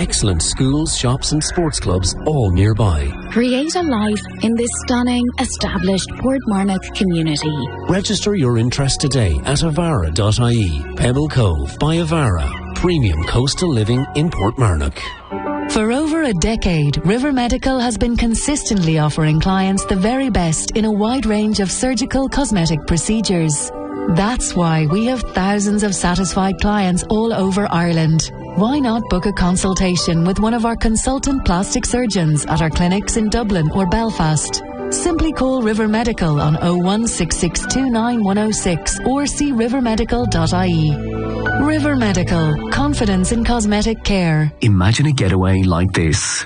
excellent schools, shops and sports clubs all nearby. Create a life in this stunning, established Portmarnock community. Register your interest today at avara.ie. Pebble Cove by Avara. Premium coastal living in Portmarnock. For over a decade, River Medical has been consistently offering clients the very best in a wide range of surgical cosmetic procedures. That's why we have thousands of satisfied clients all over Ireland. Why not book a consultation with one of our consultant plastic surgeons at our clinics in Dublin or Belfast? Simply call River Medical on 016629106 or see rivermedical.ie. River Medical. Confidence in cosmetic care. Imagine a getaway like this.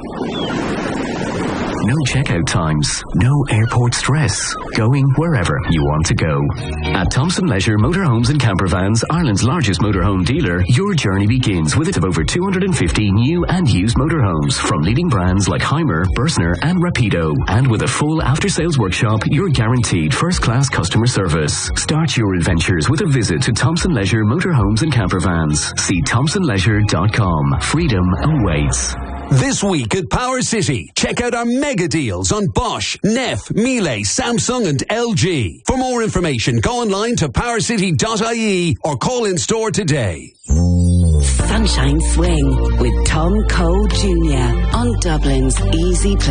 No checkout times, no airport stress, going wherever you want to go. At Thompson Leisure Motorhomes and Campervans, Ireland's largest motorhome dealer, your journey begins with of over 250 new and used motorhomes from leading brands like Heimer, Bursner and Rapido. And with a full after-sales workshop, you're guaranteed first-class customer service. Start your adventures with a visit to Thompson Leisure Motorhomes and Campervans. See thompsonleisure.com. Freedom awaits. This week at Power City, check out our mega deals on Bosch, Neff, Miele, Samsung and LG. For more information, go online to powercity.ie or call in store today. Sunshine Swing with Tom Cole Jr. on Dublin's Easy Play.